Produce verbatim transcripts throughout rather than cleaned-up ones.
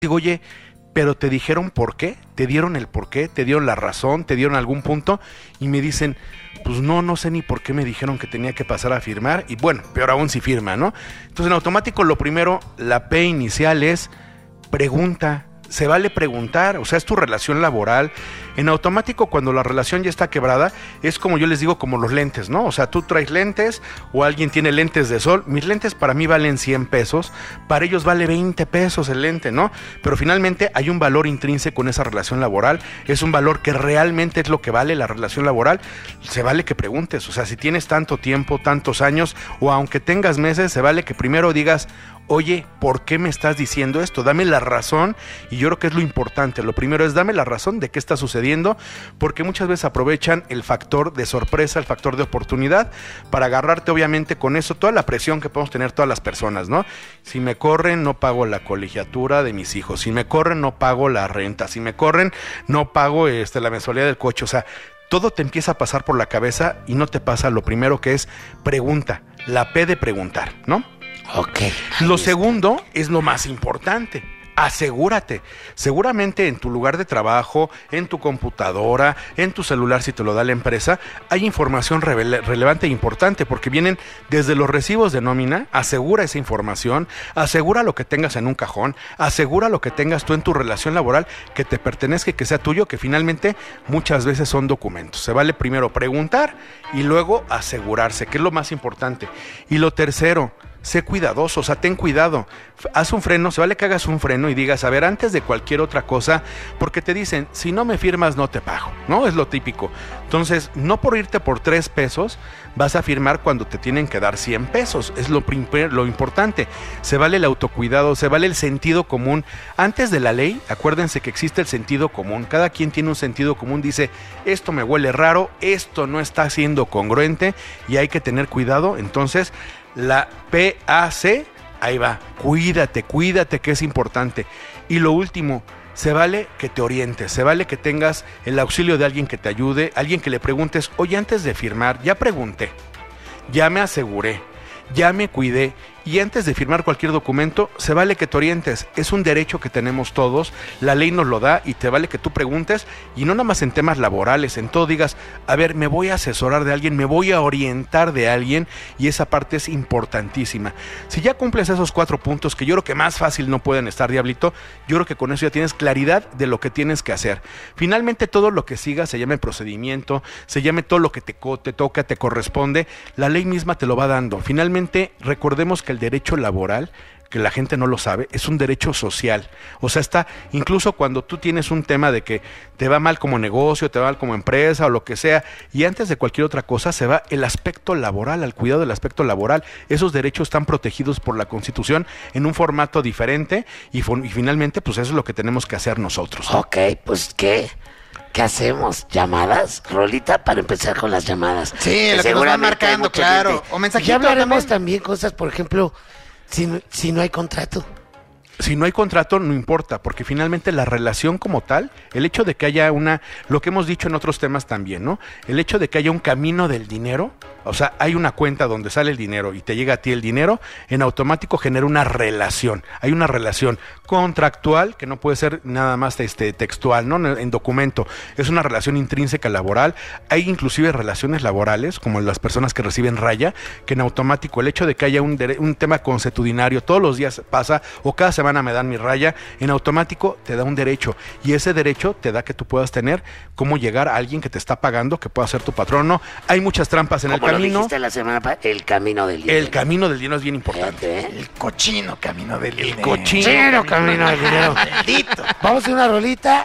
Digo, oye, pero te dijeron por qué, te dieron el por qué, te dieron la razón, te dieron algún punto, y me dicen, pues no, no sé ni por qué me dijeron que tenía que pasar a firmar, y bueno, peor aún si firma, ¿no? Entonces en automático lo primero, la P inicial es pregunta. Se vale preguntar, o sea, es tu relación laboral. En automático, cuando la relación ya está quebrada, es como yo les digo, como los lentes, ¿no? O sea, tú traes lentes o alguien tiene lentes de sol. Mis lentes para mí valen cien pesos, para ellos vale veinte pesos el lente, ¿no? Pero finalmente hay un valor intrínseco en esa relación laboral, es un valor que realmente es lo que vale la relación laboral. Se vale que preguntes, o sea, si tienes tanto tiempo, tantos años, o aunque tengas meses, se vale que primero digas, oye, ¿por qué me estás diciendo esto? Dame la razón, y yo creo que es lo importante. Lo primero es dame la razón de qué está sucediendo, porque muchas veces aprovechan el factor de sorpresa, el factor de oportunidad, para agarrarte obviamente con eso, toda la presión que podemos tener todas las personas, ¿no? Si me corren, no pago la colegiatura de mis hijos. Si me corren, no pago la renta. Si me corren, no pago este, la mensualidad del coche. O sea, todo te empieza a pasar por la cabeza y no te pasa lo primero, que es pregunta, la P de preguntar, ¿no? Ok. Lo segundo es lo más importante. Asegúrate. Seguramente en tu lugar de trabajo, en tu computadora, en tu celular, si te lo da la empresa, hay información rele- relevante e importante, porque vienen desde los recibos de nómina. Asegura esa información, asegura lo que tengas en un cajón, asegura lo que tengas tú en tu relación laboral, que te pertenezca y que sea tuyo, que finalmente muchas veces son documentos. Se vale primero preguntar y luego asegurarse, que es lo más importante. Y lo tercero, sé cuidadoso, o sea, ten cuidado, haz un freno, se vale que hagas un freno y digas, a ver, antes de cualquier otra cosa, porque te dicen, si no me firmas no te pago, ¿no? Es lo típico. Entonces, no por irte por tres pesos vas a firmar cuando te tienen que dar cien pesos, es lo, lo importante. Se vale el autocuidado, se vale el sentido común. Antes de la ley, acuérdense que existe el sentido común, cada quien tiene un sentido común, dice, esto me huele raro, esto no está siendo congruente y hay que tener cuidado. Entonces, la P A C, ahí va, cuídate, cuídate, que es importante. Y lo último, se vale que te orientes, se vale que tengas el auxilio de alguien que te ayude, alguien que le preguntes, oye, antes de firmar, ya pregunté, ya me aseguré, ya me cuidé, y antes de firmar cualquier documento, se vale que te orientes. Es un derecho que tenemos todos, la ley nos lo da, y te vale que tú preguntes, y no nada más en temas laborales, en todo digas, a ver, me voy a asesorar de alguien, me voy a orientar de alguien, y esa parte es importantísima. Si ya cumples esos cuatro puntos, que yo creo que más fácil no pueden estar, Diablito, yo creo que con eso ya tienes claridad de lo que tienes que hacer. Finalmente, todo lo que siga se llame procedimiento, se llame todo lo que te, te toca, te corresponde, la ley misma te lo va dando. Finalmente, recordemos que el derecho laboral, que la gente no lo sabe, es un derecho social. O sea, está, incluso cuando tú tienes un tema de que te va mal como negocio, te va mal como empresa o lo que sea, y antes de cualquier otra cosa se va el aspecto laboral, al cuidado del aspecto laboral. Esos derechos están protegidos por la Constitución en un formato diferente, y, y finalmente, pues eso es lo que tenemos que hacer nosotros, ¿no? Ok, pues ¿qué? ¿Qué hacemos? ¿Llamadas? Rolita para empezar con las llamadas. Sí, lo que nos van marcando, claro. Gente. O mensajitos. Ya hablaremos también. también cosas, por ejemplo, si, si no hay contrato. Si no hay contrato, no importa, porque finalmente la relación como tal, el hecho de que haya una, lo que hemos dicho en otros temas también, ¿no? El hecho de que haya un camino del dinero, o sea, hay una cuenta donde sale el dinero y te llega a ti el dinero, en automático genera una relación. Hay una relación contractual, que no puede ser nada más este, textual, ¿no? En documento. Es una relación intrínseca laboral. Hay inclusive relaciones laborales, como las personas que reciben raya, que en automático el hecho de que haya un, un tema consuetudinario, todos los días pasa, o cada semana me dan mi raya, en automático te da un derecho, y ese derecho te da que tú puedas tener cómo llegar a alguien que te está pagando, que pueda ser tu patrono. Hay muchas trampas en el camino. Como lo dijiste la semana pasada, el camino del dinero. El camino del dinero es bien importante. ¿Eh? El cochino camino del El dinero. cochino Cero camino del dinero. Maldito. Vamos a una rolita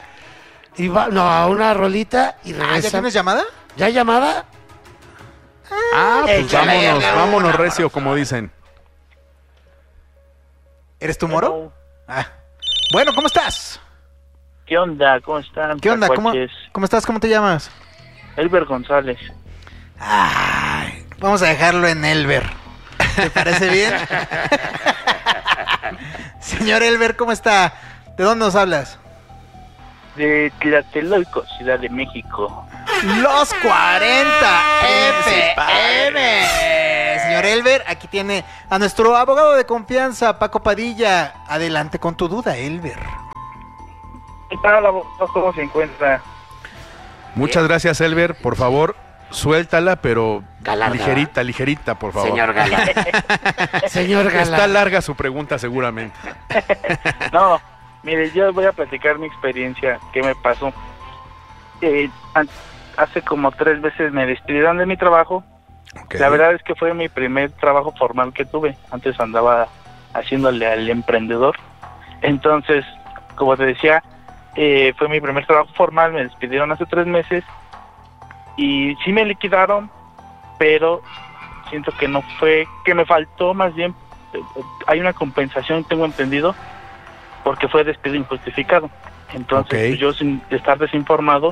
y va, no, a una rolita y Ah, ¿ya regresa. tienes llamada? ¿Ya llamada? Ah, pues Échale, vámonos, échale, vámonos una, recio, como dicen. ¿Eres tú, Moro? Hello. Ah. Bueno, ¿cómo estás? ¿Qué onda? ¿Cómo están? ¿Qué onda? ¿Cómo, tacuaches? ¿Cómo estás? ¿Cómo te llamas? Elber González. Ay, vamos a dejarlo en Elber. ¿Te parece bien? Señor Elber, ¿cómo está? ¿De dónde nos hablas? De Tlatelolco, Ciudad de México. Los cuarenta F M. Señor Elber, aquí tiene a nuestro abogado de confianza, Paco Padilla. Adelante con tu duda, Elber. ¿Qué tal, abogado? ¿Cómo se encuentra? Muchas gracias, Elber. Por favor, suéltala, pero Galarga. ligerita, ligerita, por favor. Señor Galán. Señor Galán. Está larga su pregunta, seguramente. No, mire, yo voy a platicar mi experiencia, qué me pasó. Eh, an- hace como tres veces me despidieron de mi trabajo. Okay. La verdad es que fue mi primer trabajo formal que tuve. Antes andaba haciéndole al emprendedor. Entonces, como te decía, eh, fue mi primer trabajo formal. Me despidieron hace tres meses y sí me liquidaron, pero siento que no fue, que me faltó más bien, eh, hay una compensación, tengo entendido, porque fue despido injustificado. Entonces, Okay. pues, yo sin estar desinformado,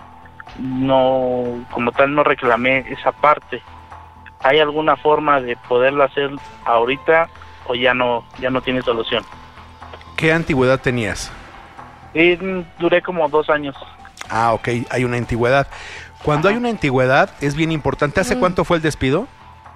no, como tal, no reclamé esa parte. ¿Hay alguna forma de poderlo hacer ahorita o ya no ya no tiene solución? ¿Qué antigüedad tenías? Y duré como dos años. Ah, ok, hay una antigüedad. Cuando hay una antigüedad es bien importante. ¿Hace cuánto fue el despido?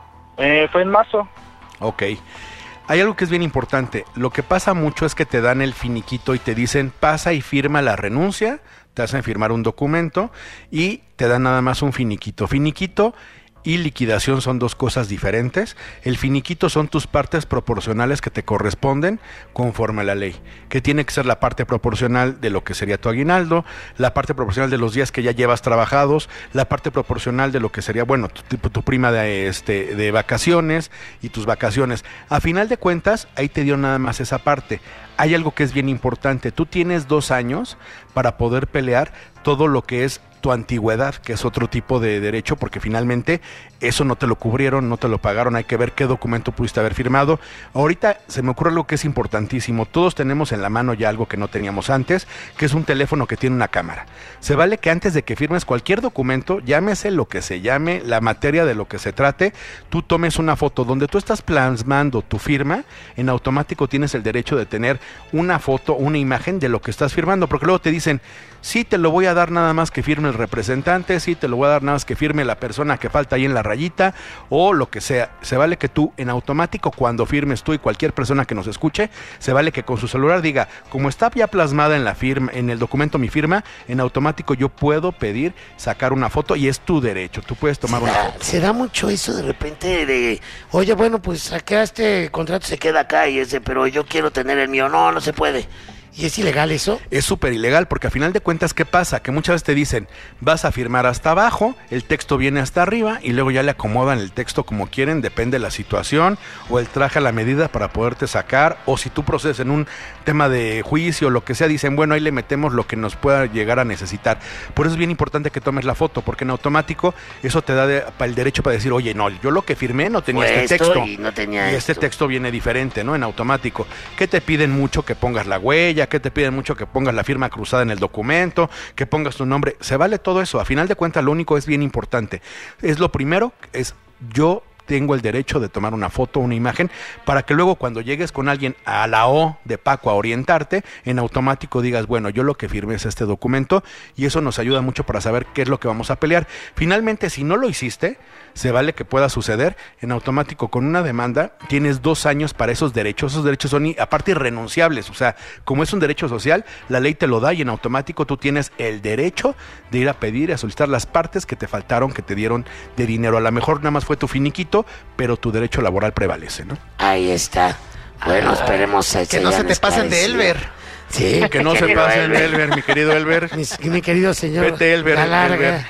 Eh, fue en marzo. Ok. Hay algo que es bien importante. Lo que pasa mucho es que te dan el finiquito y te dicen pasa y firma la renuncia, te hacen firmar un documento y te dan nada más un finiquito. Finiquito y liquidación son dos cosas diferentes. El finiquito son tus partes proporcionales que te corresponden conforme a la ley, que tiene que ser la parte proporcional de lo que sería tu aguinaldo, la parte proporcional de los días que ya llevas trabajados, la parte proporcional de lo que sería, bueno, tu, tu, tu prima de, este, de vacaciones y tus vacaciones. A final de cuentas, ahí te dio nada más esa parte. Hay algo que es bien importante. Tú tienes dos años para poder pelear todo lo que es tu antigüedad, que es otro tipo de derecho, porque finalmente eso no te lo cubrieron, no te lo pagaron, hay que ver qué documento pudiste haber firmado. Ahorita se me ocurre algo que es importantísimo. Todos tenemos en la mano ya algo que no teníamos antes, que es un teléfono que tiene una cámara. Se vale que antes de que firmes cualquier documento, llámese lo que se llame, la materia de lo que se trate, tú tomes una foto donde tú estás plasmando tu firma, en automático tienes el derecho de tener una foto, una imagen de lo que estás firmando, porque luego te dicen, sí, te lo voy a dar nada más que firme el representante, sí, te lo voy a dar nada más que firme la persona que falta ahí en la rayita, o lo que sea. Se vale que tú, en automático, cuando firmes tú y cualquier persona que nos escuche, se vale que con su celular diga, como está ya plasmada en la firma, en el documento mi firma, en automático yo puedo pedir sacar una foto y es tu derecho, tú puedes tomar Se una da, foto. se da mucho eso de repente de, oye, bueno, pues acá este contrato se queda acá y ese, pero yo quiero tener el mío. No, no se puede. ¿Y es ilegal eso? Es súper ilegal porque a final de cuentas, ¿qué pasa? Que muchas veces te dicen, vas a firmar hasta abajo, el texto viene hasta arriba y luego ya le acomodan el texto como quieren, depende de la situación, o el traje a la medida para poderte sacar, o si tú procedes en un tema de juicio o lo que sea, dicen, bueno, ahí le metemos lo que nos pueda llegar a necesitar. Por eso es bien importante que tomes la foto, porque en automático eso te da de, pa, el derecho para decir, oye, no, yo lo que firmé no tenía Fue este esto texto. y no tenía Y este esto. texto viene diferente, ¿no? En automático. ¿Qué te piden mucho? Que pongas la huella, que te piden mucho que pongas la firma cruzada en el documento, que pongas tu nombre. Se vale todo eso. A final de cuentas, lo único es bien importante. Es lo primero, es yo tengo el derecho de tomar una foto, una imagen, para que luego cuando llegues con alguien a la O de Paco a orientarte, en automático digas, bueno, yo lo que firmé es este documento, y eso nos ayuda mucho para saber qué es lo que vamos a pelear. Finalmente, si no lo hiciste, se vale que pueda suceder, en automático con una demanda, tienes dos años para esos derechos. Esos derechos son, aparte, irrenunciables. O sea, como es un derecho social, la ley te lo da y en automático tú tienes el derecho de ir a pedir, a solicitar las partes que te faltaron, que te dieron de dinero. A lo mejor nada más fue tu finiquito, pero tu derecho laboral prevalece, ¿no? Ahí está. Bueno, esperemos a Que no se te pasen de Elber. Sí, Que no se querido pasen, Elber, mi querido Elber. Mi, mi querido señor. Vete, Elber, Galarga.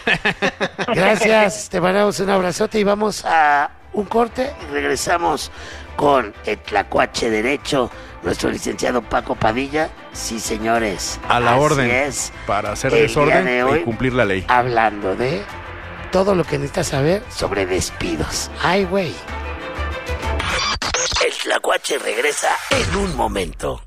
Gracias, te mandamos un abrazote y vamos a un corte y regresamos con el Tlacuache Derecho, nuestro licenciado Paco Padilla. Sí, señores. A la así orden, es. para hacer El desorden día de hoy, y cumplir la ley. Hablando de todo lo que necesitas saber sobre despidos. Ay, güey. El Tlacuache regresa en un momento.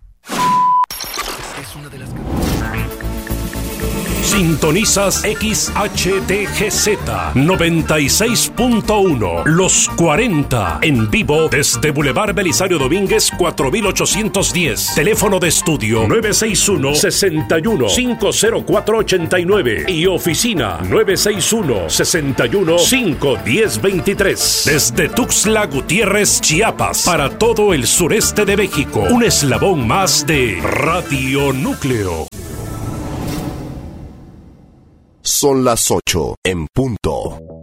Sintonizas X H D G Z noventa y seis punto uno, Los cuarenta, en vivo desde Boulevard Belisario Domínguez cuatro mil ochocientos diez. Teléfono de estudio nueve seis uno, seis uno, cinco cero cuatro ocho nueve y oficina nueve seis uno, seis uno, cinco uno cero dos tres. Desde Tuxtla Gutiérrez, Chiapas, para todo el sureste de México. Un eslabón más de Radio Núcleo. Son las ocho en punto.